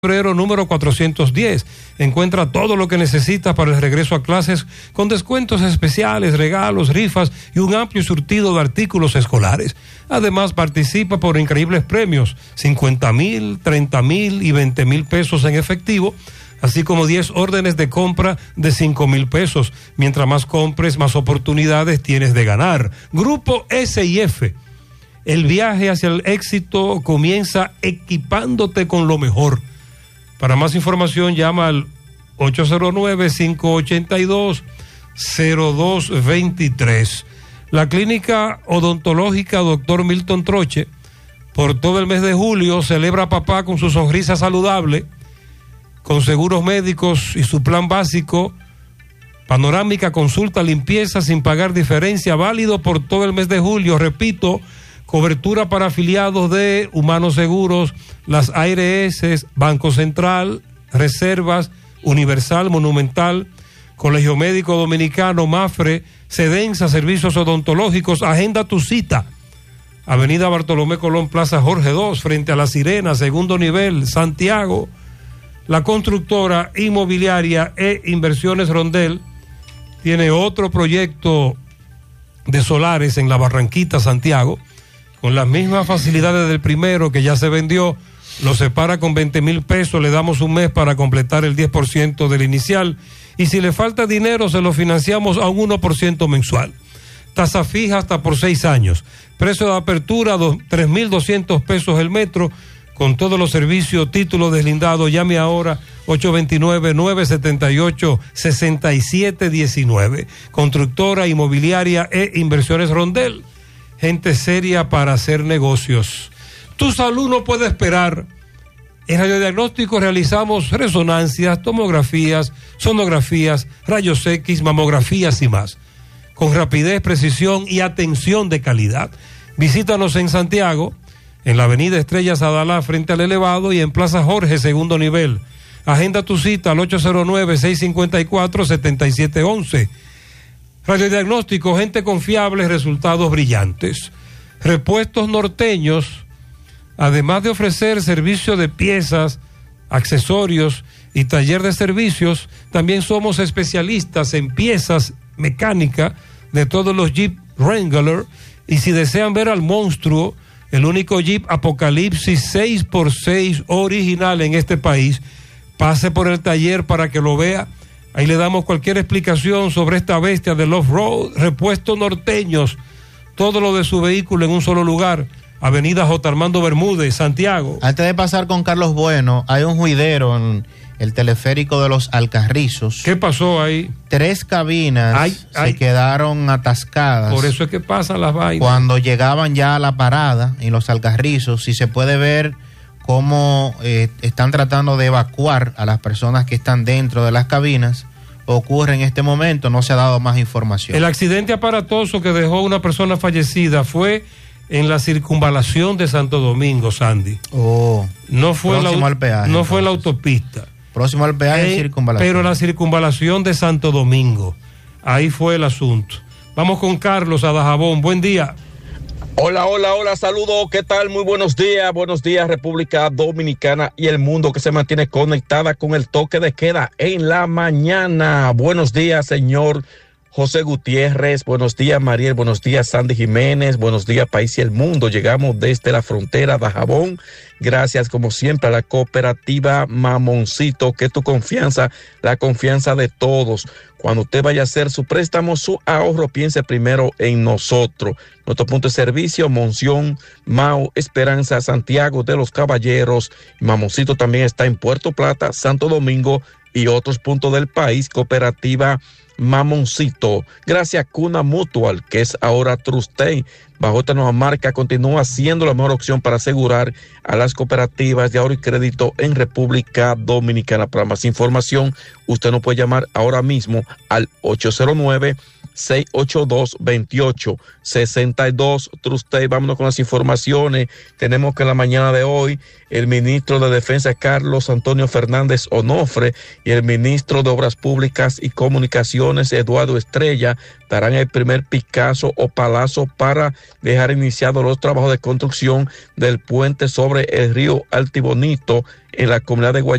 febrero número 410. Encuentra todo lo que necesitas para el regreso a clases con descuentos especiales, regalos, rifas y un amplio surtido de artículos escolares. Además, participa por increíbles premios, 50,000, 30,000 y 20,000 pesos en efectivo, así como 10 órdenes de compra de 5,000 pesos. Mientras más compres, más oportunidades tienes de ganar. Grupo SIF. El viaje hacia el éxito comienza equipándote con lo mejor. Para más información, llama al 809-582-0223. La clínica odontológica Dr. Milton Troche, por todo el mes de julio, celebra a papá con su sonrisa saludable, con seguros médicos y su plan básico, panorámica, consulta, limpieza sin pagar diferencia, válido por todo el mes de julio. Repito, cobertura para afiliados de Humanos Seguros, las ARS, Banco Central, Reservas, Universal, Monumental, Colegio Médico Dominicano, Mafre, Sedensa, Servicios Odontológicos. Agenda tu cita. Avenida Bartolomé Colón, Plaza Jorge II, frente a La Sirena, segundo nivel, Santiago. La constructora inmobiliaria Inversiones Rondel tiene otro proyecto de solares en la Barranquita, Santiago, con las mismas facilidades del primero que ya se vendió. Lo separa con 20,000 pesos, le damos un mes para completar el 10% del inicial, y si le falta dinero se lo financiamos a un 1% mensual. Tasa fija hasta por 6 años. Precio de apertura 3,200 pesos el metro, con todos los servicios, título deslindado. Llame ahora 829-978-6719. Constructora inmobiliaria Inversiones Rondel. Gente seria para hacer negocios. Tu salud no puede esperar. En Radiodiagnóstico realizamos resonancias, tomografías, sonografías, rayos X, mamografías y más, con rapidez, precisión y atención de calidad. Visítanos en Santiago, en la avenida Estrellas Adalá, frente al elevado, y en Plaza Jorge, segundo nivel. Agenda tu cita al 809-654-7711. Radiodiagnóstico, gente confiable, resultados brillantes. Repuestos Norteños, además de ofrecer servicio de piezas, accesorios y taller de servicios, también somos especialistas en piezas mecánicas de todos los Jeep Wrangler. Y si desean ver al monstruo, el único Jeep Apocalipsis 6x6 original en este país, pase por el taller para que lo vea. Ahí le damos cualquier explicación sobre esta bestia del off-road. Repuestos Norteños, todo lo de su vehículo en un solo lugar. Avenida J. Armando Bermúdez, Santiago. Antes de pasar con Carlos Bueno, hay un juidero en el teleférico de los Alcarrizos. ¿Qué pasó ahí? 3 cabinas se quedaron atascadas. Por eso es que pasan las vainas. Cuando llegaban ya a la parada en los Alcarrizos, y se puede ver cómo están tratando de evacuar a las personas que están dentro de las cabinas. Ocurre en este momento, no se ha dado más información. El accidente aparatoso que dejó una persona fallecida fue en la circunvalación de Santo Domingo, Sandy. No fue próximo al peaje. No fue la autopista. Próximo al peaje y circunvalación. Pero la circunvalación de Santo Domingo. Ahí fue el asunto. Vamos con Carlos a Dajabón. Buen día. Hola, saludos, ¿qué tal? Muy buenos días, República Dominicana y el mundo que se mantiene conectada con el toque de queda en la mañana. Buenos días, señor José Gutiérrez, buenos días, Mariel, buenos días, Sandy Jiménez, buenos días, país y el mundo. Llegamos desde la frontera de Dajabón, gracias como siempre a la cooperativa Mamoncito, que tu confianza, la confianza de todos. Cuando usted vaya a hacer su préstamo, su ahorro, piense primero en nosotros. Nuestro punto de servicio, Monción, Mao, Esperanza, Santiago de los Caballeros. Mamoncito también está en Puerto Plata, Santo Domingo y otros puntos del país. Cooperativa Mamoncito, gracias a Cuna Mutual, que es ahora Trustey. Bajo esta nueva marca continúa siendo la mejor opción para asegurar a las cooperativas de ahorro y crédito en República Dominicana. Para más información, usted nos puede llamar ahora mismo al 682-2862. Trustay, vámonos con las informaciones. Tenemos que en la mañana de hoy el ministro de Defensa Carlos Antonio Fernández Onofre y el ministro de Obras Públicas y Comunicaciones Eduardo Estrella darán el primer picazo o palazo para dejar iniciados los trabajos de construcción del puente sobre el río Altibonito en la comunidad de Guayama